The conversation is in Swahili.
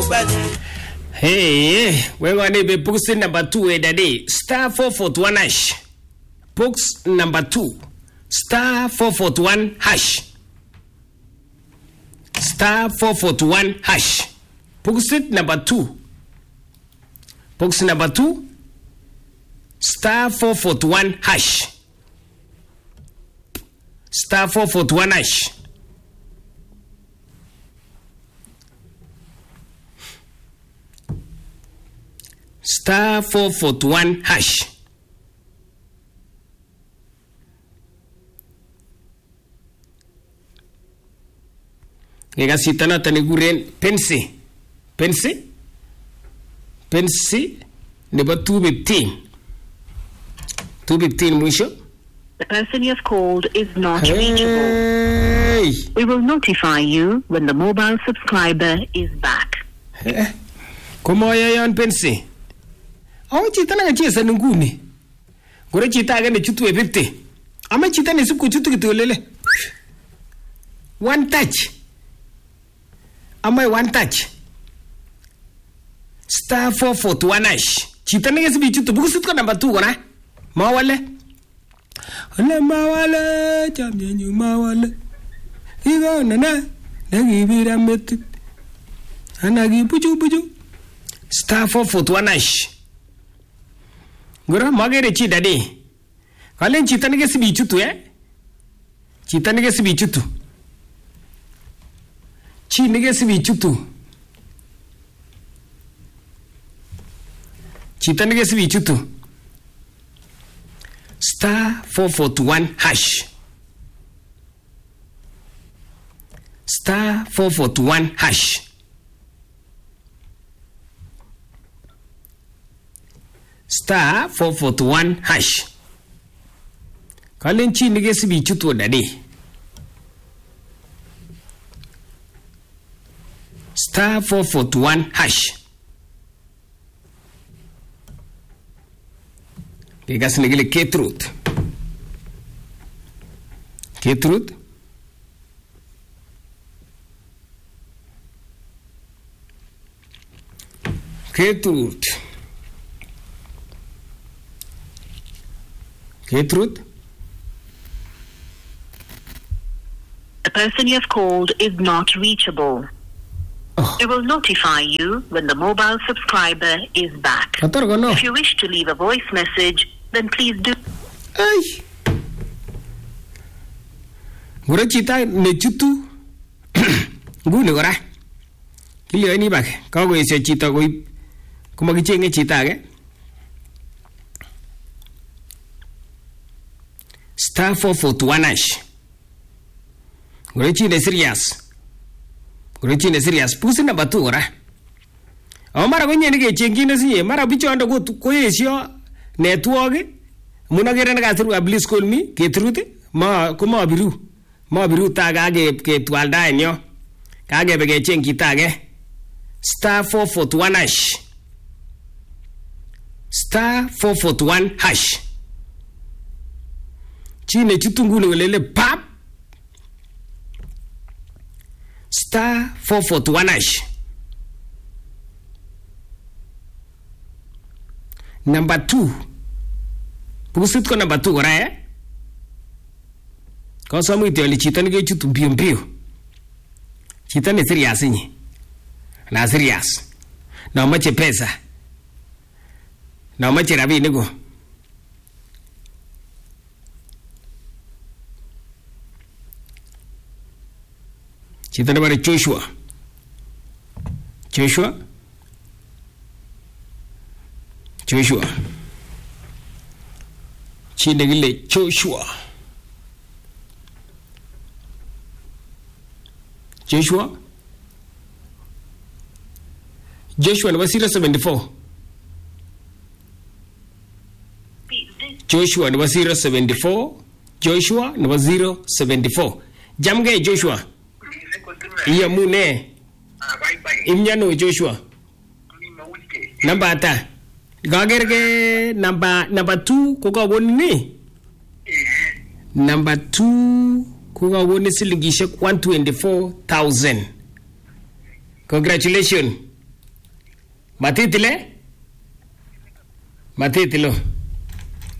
Hey, we're going to be box number 2 a day. Star 441 hash. Box number 2. Star 441 hash. Star 441 hash. Box number 2. Box number 2. Star 441 hash. Star 441 hash. Star 441 hash. Ngega sitana taniguren pensi. Pensi? Pensi nebo 215. 215 mwisho. The person you have called is not reachable. We will notify you when the mobile subscriber is back. Komo yayon pensi. Au chita na chesa nguni. Gore chita aga ne chutu 50. Ama chita ne siku chutu kitolele. One touch. Ama one touch. Star 441 hash. Chita ne gesi chutu buku sitko number 2 gona. Mawale. Ole mawale chamyenyu mawale. Igo nana nagibira metu. Anagi buju. Star 441 hash. Gura magere chi dadi. Kalen chita nige sibi chutu Chita nige sibi chutu. Chi nige sibi chutu. Chita nige sibi chutu. Star 441 hash. Star 441 hash. Star 441 hash. Kalen chi nige sibi chutu dadi. Star 441 hash. Pegas nigile K-Truth. K-Truth. K-Truth. K-Truth. The person you have called is not reachable. We will notify you when the mobile subscriber is back. If you wish to leave a voice message, then please do. Ay. Gura chita ne chutu. Gune gura. Kilio ini bak. Kau go ise chita go kumagichenge chita ge. Star 441 hash. Gura chine serious. Gurechine serious pusi na batu ora. Amara wenye nige chengine siye mara bicho ando ko yesio network muna gere na gasru ablis call me K-Truth ma kuma biru taga ge ke twalda enyo kage bege chengi tage star 441 hash. Star 441 hash. Chine chitungulu lele pap. Star 441 hash. Number 2. Pusit ko number 2 ora Ko samu ite chita nige chutu mbio. Chita ne serious ni. Na serious. Na mache pesa. Na mache rabi nigo. Chita ne bare Joshua. Chine gile Joshua. ne was 074. Joshua ne was 074. Joshua ne was 074. Jamge Joshua. Iya mune. Imnyano Joshua. Namba ata. Gagerge number 2 kuka woni. Number 2 kuka woni silingisha 124,000. Congratulations. Matitilo.